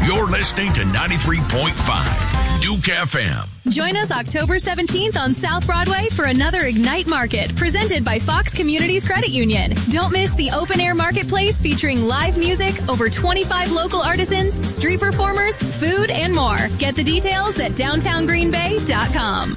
You're listening to 93.5 Duke FM. Join us October 17th on South Broadway for another Ignite Market presented by Fox Communities Credit Union. Don't miss the open-air marketplace featuring live music, over 25 local artisans, street performers, food, and more. Get the details at downtowngreenbay.com.